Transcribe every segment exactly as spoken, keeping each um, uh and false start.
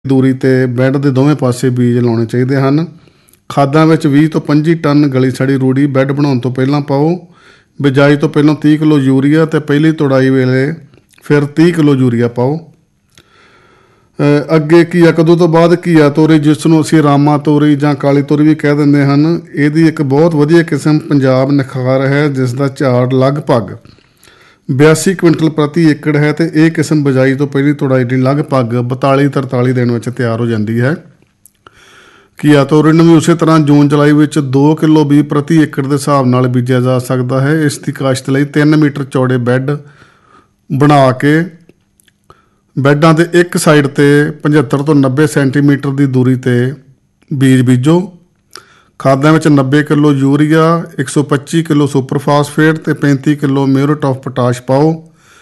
दूरी ते बैड के दोवें पासे बीज लाने चाहिए हैं। खादां विच बीस तो पच्चीस टन गली सड़ी रूड़ी बैड बनाउण तो पहलां पाओ। बिजाई तो पहलां तीस किलो यूरीआ ते पहली तुड़ाई वेले फिर तीस किलो यूरीआ पाओ। अगे घीआ कद्दू तो बाद घीआ ਤੋਰੀ जिस ਨੂੰ ਅਸੀਂ ਰਾਮਾ ਤੋਰੀ ਜਾਂ ਕਾਲੀ ਤੋਰੀ ਵੀ ਕਹਿ ਦਿੰਦੇ ਹਨ। ਇਹਦੀ ਇੱਕ ਬਹੁਤ ਵਧੀਆ ਕਿਸਮ ਪੰਜਾਬ ਨਿਖਾਰ ਹੈ ਜਿਸ ਦਾ ਝਾੜ ਲਗਭਗ ਬਿਆਸੀ ਕੁਇੰਟਲ ਪ੍ਰਤੀ ਏਕੜ ਹੈ ਤੇ ਇਹ ਕਿਸਮ ਬਿਜਾਈ ਤੋਂ ਪਹਿਲੀ ਤੁੜਾਈ ਲਈ ਲਗਭਗ ਬਤਾਲੀ ਤਰਤਾਲੀ ਦਿਨ ਵਿੱਚ ਤਿਆਰ ਹੋ ਜਾਂਦੀ ਹੈ। ਘੀਆ ਤੋਰੀ ਨੂੰ ਵੀ ਉਸੇ ਤਰ੍ਹਾਂ ਜੂਨ ਜੁਲਾਈ ਵਿੱਚ ਦੋ ਕਿਲੋ ਬੀਜ ਪ੍ਰਤੀ ਏਕੜ ਦੇ ਹਿਸਾਬ ਨਾਲ ਬੀਜਿਆ ਜਾ ਸਕਦਾ ਹੈ। ਇਸ ਦੀ ਕਾਸ਼ਤ ਲਈ ਤਿੰਨ ਮੀਟਰ ਚੌੜੇ ਬੈੱਡ ਬਣਾ ਕੇ ਬੈਡਾਂ ਦੇ ਇੱਕ ਸਾਈਡ 'ਤੇ ਪਝੱਤਰ ਤੋਂ ਨੱਬੇ ਸੈਂਟੀਮੀਟਰ ਦੀ ਦੂਰੀ 'ਤੇ ਬੀਜ ਬੀਜੋ। ਖਾਦਾਂ ਵਿੱਚ ਨੱਬੇ ਕਿਲੋ ਯੂਰੀਆ, ਇੱਕ ਸੌ ਪੱਚੀ ਕਿਲੋ ਸੁਪਰ ਫਾਸਫੇਟ ਅਤੇ ਪੈਂਤੀ ਕਿਲੋ ਮਿਊਰੇਟ ਆਫ ਪੋਟਾਸ਼ ਪਾਓ।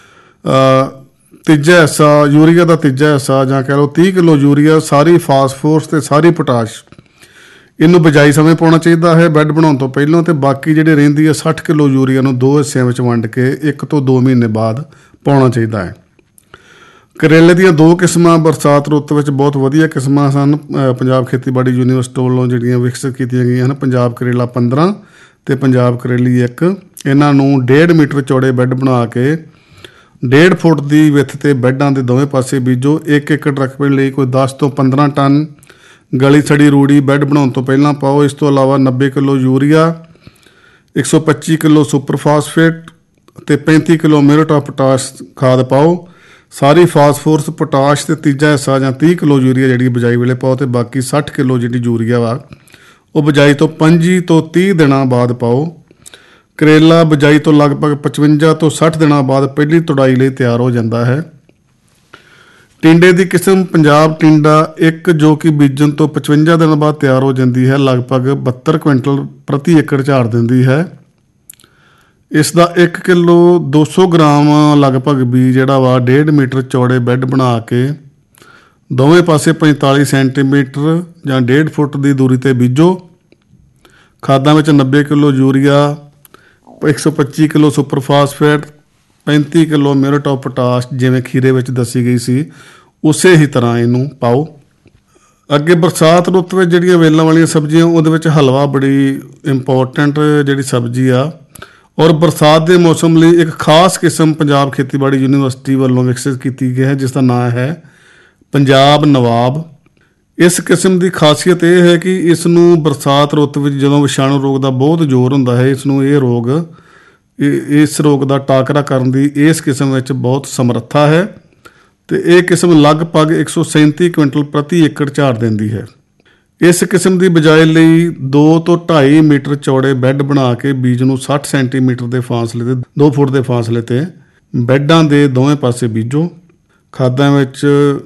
ਤੀਜਾ ਹਿੱਸਾ ਯੂਰੀਆ ਦਾ ਤੀਜਾ ਹਿੱਸਾ ਜਾਂ ਕਹਿ ਲਓ ਤੀਹ ਕਿਲੋ ਯੂਰੀਆ, ਸਾਰੀ ਫਾਸਫੋਰਸ ਅਤੇ ਸਾਰੀ ਪੋਟਾਸ਼ ਇਹਨੂੰ ਬਿਜਾਈ ਸਮੇਂ ਪਾਉਣਾ ਚਾਹੀਦਾ ਹੈ ਬੈੱਡ ਬਣਾਉਣ ਤੋਂ ਪਹਿਲਾਂ। ਅਤੇ ਬਾਕੀ ਜਿਹੜੀ ਰਹਿੰਦੀ ਹੈ ਸੱਠ ਕਿਲੋ ਯੂਰੀਆ ਨੂੰ ਦੋ ਹਿੱਸਿਆਂ ਵਿੱਚ ਵੰਡ ਕੇ ਇੱਕ ਤੋਂ ਦੋ ਮਹੀਨੇ ਬਾਅਦ ਪਾਉਣਾ ਚਾਹੀਦਾ ਹੈ। ਕਰੇਲੇ ਦੀਆਂ ਦੋ ਕਿਸਮਾਂ ਬਰਸਾਤ ਰੁੱਤ ਵਿੱਚ ਬਹੁਤ ਵਧੀਆ ਕਿਸਮਾਂ ਸਨ। ਪੰਜਾਬ ਖੇਤੀਬਾੜੀ ਯੂਨੀਵਰਸਿਟੀ ਵੱਲੋਂ ਜਿਹੜੀਆਂ ਵਿਕਸਿਤ ਕੀਤੀਆਂ ਗਈਆਂ ਹਨ, ਪੰਜਾਬ ਕਰੇਲਾ ਪੰਦਰਾਂ ਅਤੇ ਪੰਜਾਬ ਕਰੇਲੀ ਇੱਕ। ਇਹਨਾਂ ਨੂੰ ਡੇਢ ਮੀਟਰ ਚੌੜੇ ਬੈੱਡ ਬਣਾ ਕੇ ਡੇਢ ਫੁੱਟ ਦੀ ਵਿੱਥ 'ਤੇ ਬੈੱਡਾਂ ਦੇ ਦੋਵੇਂ ਪਾਸੇ ਬੀਜੋ। ਇੱਕ ਏਕੜ ਰਕਬੇ ਲਈ ਕੋਈ ਦਸ ਤੋਂ ਪੰਦਰਾਂ ਟਨ ਗਲੀ ਸੜੀ ਰੂੜੀ ਬੈੱਡ ਬਣਾਉਣ ਤੋਂ ਪਹਿਲਾਂ ਪਾਓ। ਇਸ ਤੋਂ ਇਲਾਵਾ ਨੱਬੇ ਕਿਲੋ ਯੂਰੀਆ, ਇੱਕ ਸੌ ਪੱਚੀ ਕਿਲੋ ਸੁਪਰ ਫਾਸਫੇਟ ਅਤੇ ਪੈਂਤੀ ਕਿਲੋ ਮਿਊਰੇਟ ਆਫ ਪੋਟਾਸ਼ ਖਾਦ ਪਾਓ। ਸਾਰੀ ਫਾਸਫੋਰਸ, ਪੋਟਾਸ਼ ਅਤੇ ਤੀਜਾ ਹਿੱਸਾ ਜਾਂ ਤੀਹ ਕਿਲੋ ਯੂਰੀਆ ਜਿਹੜੀ ਬਿਜਾਈ ਵੇਲੇ ਪਾਓ ਅਤੇ ਬਾਕੀ ਸੱਠ ਕਿਲੋ ਜਿਹੜੀ ਯੂਰੀਆ ਵਾ ਉਹ ਬਿਜਾਈ ਤੋਂ ਪੰਜੀ ਤੋਂ ਤੀਹ ਦਿਨਾਂ ਬਾਅਦ ਪਾਓ। ਕਰੇਲਾ ਬਿਜਾਈ ਤੋਂ ਲਗਭਗ ਪਚਵੰਜਾ ਤੋਂ ਸੱਠ ਦਿਨਾਂ ਬਾਅਦ ਪਹਿਲੀ ਤੁੜਾਈ ਲਈ ਤਿਆਰ ਹੋ ਜਾਂਦਾ ਹੈ। ਟਿੰਡੇ ਦੀ ਕਿਸਮ ਪੰਜਾਬ ਟਿੰਡਾ ਇੱਕ ਜੋ ਕਿ ਬੀਜਣ ਤੋਂ ਪਚਵੰਜਾ ਦਿਨਾਂ ਬਾਅਦ ਤਿਆਰ ਹੋ ਜਾਂਦੀ ਹੈ, ਲਗਭਗ ਬਹੱਤਰ ਕੁਇੰਟਲ ਪ੍ਰਤੀ ਏਕੜ ਝਾੜ ਦਿੰਦੀ ਹੈ। ਇਸ ਦਾ ਇੱਕ ਕਿਲੋ ਦੋ ਸੌ ਗ੍ਰਾਮ ਲਗਭਗ ਬੀਜ ਜਿਹੜਾ ਵਾ ਡੇਢ ਮੀਟਰ ਚੌੜੇ ਬੈੱਡ ਬਣਾ ਕੇ ਦੋਵੇਂ ਪਾਸੇ ਪੰਤਾਲੀ ਸੈਂਟੀਮੀਟਰ ਜਾਂ ਡੇਢ ਫੁੱਟ ਦੀ ਦੂਰੀ 'ਤੇ ਬੀਜੋ। ਖਾਦਾਂ ਵਿੱਚ ਨੱਬੇ ਕਿਲੋ ਯੂਰੀਆ, ਇੱਕ ਸੌ ਪੱਚੀ ਕਿਲੋ ਸੁਪਰ ਫਾਸਫੇਟ, ਪੈਂਤੀ ਕਿਲੋ ਮਿਊਰੇਟ ਆਫ ਪੋਟਾਸ਼ ਜਿਵੇਂ ਖੀਰੇ ਵਿੱਚ ਦੱਸੀ ਗਈ ਸੀ ਉਸੇ ਹੀ ਤਰ੍ਹਾਂ ਇਹਨੂੰ ਪਾਓ। ਅੱਗੇ ਬਰਸਾਤ ਰੁੱਤ ਵਿੱਚ ਜਿਹੜੀਆਂ ਵੇਲਾਂ ਵਾਲੀਆਂ ਸਬਜ਼ੀਆਂ ਉਹਦੇ ਵਿੱਚ ਹਲਵਾ ਬੜੀ ਇੰਪੋਰਟੈਂਟ ਜਿਹੜੀ ਸਬਜ਼ੀ ਆ ਔਰ ਬਰਸਾਤ ਦੇ ਮੌਸਮ ਲਈ ਇੱਕ ਖਾਸ ਕਿਸਮ ਪੰਜਾਬ ਖੇਤੀਬਾੜੀ ਯੂਨੀਵਰਸਿਟੀ ਵੱਲੋਂ ਵਿਕਸਿਤ ਕੀਤੀ ਗਈ ਹੈ ਜਿਸ ਦਾ ਨਾਂ ਹੈ ਪੰਜਾਬ ਨਵਾਬ। ਇਸ ਕਿਸਮ ਦੀ ਖਾਸੀਅਤ ਇਹ ਹੈ ਕਿ ਇਸ ਨੂੰ ਬਰਸਾਤ ਰੁੱਤ ਵਿੱਚ ਜਦੋਂ ਵਿਸ਼ਾਣੂ ਰੋਗ ਦਾ ਬਹੁਤ ਜ਼ੋਰ ਹੁੰਦਾ ਹੈ, ਇਸ ਨੂੰ ਇਹ ਰੋਗ ਇਸ ਰੋਗ ਦਾ ਟਾਕਰਾ ਕਰਨ ਦੀ ਇਸ ਕਿਸਮ ਵਿੱਚ ਬਹੁਤ ਸਮਰੱਥਾ ਹੈ ਅਤੇ ਇਹ ਕਿਸਮ ਲਗਭਗ ਇੱਕ ਸੌ ਸੈਂਤੀ ਕੁਇੰਟਲ ਪ੍ਰਤੀ ਏਕੜ ਝਾੜ ਦਿੰਦੀ ਹੈ। ਇਸ ਕਿਸਮ ਦੀ ਬਿਜਾਈ ਲਈ ਦੋ ਤੋਂ ਢਾਈ ਮੀਟਰ ਚੌੜੇ ਬੈੱਡ ਬਣਾ ਕੇ ਬੀਜ ਨੂੰ ਸੱਠ ਸੈਂਟੀਮੀਟਰ ਦੇ ਫਾਸਲੇ 'ਤੇ ਦੋ ਫੁੱਟ ਦੇ ਫਾਸਲੇ 'ਤੇ ਬੈੱਡਾਂ ਦੇ ਦੋਵੇਂ ਪਾਸੇ ਬੀਜੋ। ਖਾਦਾਂ ਵਿੱਚ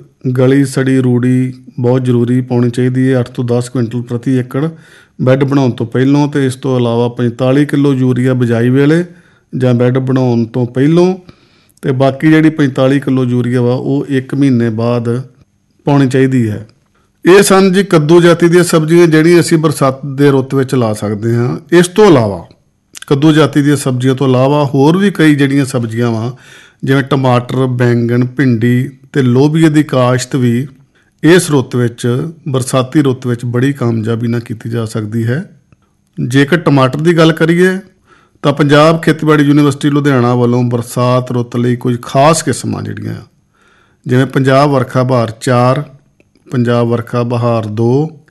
ਗਲੀ ਸੜੀ ਰੂੜੀ ਬਹੁਤ ਜ਼ਰੂਰੀ ਪਾਉਣੀ ਚਾਹੀਦੀ ਹੈ, ਅੱਠ ਤੋਂ ਦਸ ਕੁਇੰਟਲ ਪ੍ਰਤੀ ਏਕੜ ਬੈੱਡ ਬਣਾਉਣ ਤੋਂ ਪਹਿਲੋਂ। ਅਤੇ ਇਸ ਤੋਂ ਇਲਾਵਾ ਪੰਤਾਲੀ ਕਿਲੋ ਯੂਰੀਆ ਬਿਜਾਈ ਵੇਲੇ ਜਾਂ ਬੈੱਡ ਬਣਾਉਣ ਤੋਂ ਪਹਿਲੋਂ ਅਤੇ ਬਾਕੀ ਜਿਹੜੀ ਪੰਤਾਲੀ ਕਿਲੋ ਯੂਰੀਆ ਵਾ ਉਹ ਇੱਕ ਮਹੀਨੇ ਬਾਅਦ ਪਾਉਣੀ ਚਾਹੀਦੀ ਹੈ। ਇਹ ਸਨ ਜੀ ਕੱਦੂ ਜਾਤੀ ਦੀਆਂ ਸਬਜ਼ੀਆਂ ਜਿਹੜੀਆਂ ਅਸੀਂ ਬਰਸਾਤ ਦੇ ਰੁੱਤ ਵਿੱਚ ਲਾ ਸਕਦੇ ਹਾਂ। ਇਸ ਤੋਂ ਇਲਾਵਾ ਕੱਦੂ ਜਾਤੀ ਦੀਆਂ ਸਬਜ਼ੀਆਂ ਤੋਂ ਇਲਾਵਾ ਹੋਰ ਵੀ ਕਈ ਜਿਹੜੀਆਂ ਸਬਜ਼ੀਆਂ ਵਾ ਜਿਵੇਂ ਟਮਾਟਰ, ਬੈਂਗਣ, ਭਿੰਡੀ ਅਤੇ ਲੋਬੀਏ ਦੀ ਕਾਸ਼ਤ ਵੀ ਇਸ ਰੁੱਤ ਵਿੱਚ ਬਰਸਾਤੀ ਰੁੱਤ ਵਿੱਚ ਬੜੀ ਕਾਮਯਾਬੀ ਨਾਲ ਕੀਤੀ ਜਾ ਸਕਦੀ ਹੈ। ਜੇਕਰ ਟਮਾਟਰ ਦੀ ਗੱਲ ਕਰੀਏ ਤਾਂ ਪੰਜਾਬ ਖੇਤੀਬਾੜੀ ਯੂਨੀਵਰਸਿਟੀ ਲੁਧਿਆਣਾ ਵੱਲੋਂ ਬਰਸਾਤ ਰੁੱਤ ਲਈ ਕੁਝ ਖਾਸ ਕਿਸਮਾਂ ਜਿਹੜੀਆਂ ਜਿਵੇਂ ਪੰਜਾਬ ਵਰਖਾ ਬਹਾਰ ਚਾਰ, ਪੰਜਾਬ ਵਰਖਾ ਬਹਾਰ ਦੋ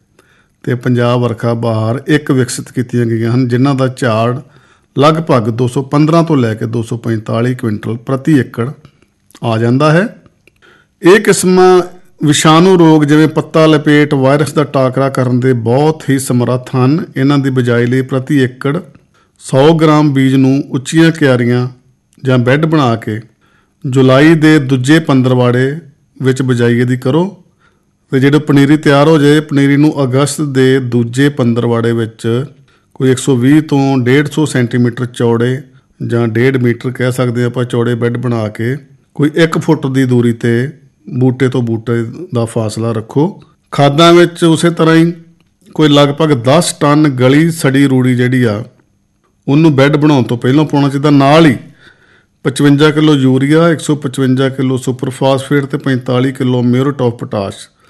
ਅਤੇ ਪੰਜਾਬ ਵਰਖਾ ਬਹਾਰ ਇੱਕ ਵਿਕਸਿਤ ਕੀਤੀਆਂ ਗਈਆਂ ਹਨ ਜਿਨ੍ਹਾਂ ਦਾ ਝਾੜ ਲਗਭਗ ਦੋ ਸੌ ਪੰਦਰਾਂ ਤੋਂ ਲੈ ਕੇ ਦੋ ਸੌ ਪੰਤਾਲੀ ਕੁਇੰਟਲ ਪ੍ਰਤੀ ਏਕੜ ਆ ਜਾਂਦਾ ਹੈ। ਇਹ ਕਿਸਮਾਂ ਵਿਸ਼ਾਣੂ ਰੋਗ ਜਿਵੇਂ ਪੱਤਾ ਲਪੇਟ ਵਾਇਰਸ ਦਾ ਟਾਕਰਾ ਕਰਨ ਦੇ ਬਹੁਤ ਹੀ ਸਮਰੱਥ ਹਨ। ਇਹਨਾਂ ਦੀ ਬਿਜਾਈ ਲਈ ਪ੍ਰਤੀ ਏਕੜ ਸੌ ਗ੍ਰਾਮ ਬੀਜ ਨੂੰ ਉੱਚੀਆਂ ਕਿਆਰੀਆਂ ਜਾਂ ਬੈੱਡ ਬਣਾ ਕੇ ਜੁਲਾਈ ਦੇ ਦੂਜੇ ਪੰਦਰਵਾੜੇ ਵਿੱਚ ਬਿਜਾਈ ਇਹਦੀ ਕਰੋ ਅਤੇ ਜਦੋਂ ਪਨੀਰੀ ਤਿਆਰ ਹੋ ਜਾਏ ਪਨੀਰੀ ਨੂੰ ਅਗਸਤ ਦੇ ਦੂਜੇ ਪੰਦਰਵਾੜੇ ਵਿੱਚ ਕੋਈ ਇੱਕ ਸੌ ਵੀਹ ਤੋਂ ਡੇਢ ਸੌ ਸੈਂਟੀਮੀਟਰ ਚੌੜੇ ਜਾਂ ਡੇਢ ਮੀਟਰ ਕਹਿ ਸਕਦੇ ਆਪਾਂ ਚੌੜੇ ਬੈੱਡ ਬਣਾ ਕੇ ਕੋਈ ਇੱਕ ਫੁੱਟ ਦੀ ਦੂਰੀ 'ਤੇ ਬੂਟੇ ਤੋਂ ਬੂਟੇ ਦਾ ਫਾਸਲਾ ਰੱਖੋ। ਖਾਦਾਂ ਵਿੱਚ ਉਸੇ ਤਰ੍ਹਾਂ ਹੀ ਕੋਈ ਲਗਭਗ ਦਸ ਟਨ ਗਲੀ ਸੜੀ ਰੂੜੀ ਜਿਹੜੀ ਆ ਉਹਨੂੰ ਬੈੱਡ ਬਣਾਉਣ ਤੋਂ ਪਹਿਲਾਂ ਪਾਉਣਾ ਚਾਹੀਦਾ। ਨਾਲ ਹੀ ਪਚਵੰਜਾ ਕਿਲੋ ਯੂਰੀਆ, ਇੱਕ ਸੌ ਪਚਵੰਜਾ ਕਿਲੋ ਸੁਪਰ ਫਾਸਫੇਟ ਅਤੇ ਪੰਤਾਲੀ ਕਿਲੋ ਮਿਊਰੇਟ ਆਫ ਪੋਟਾਸ਼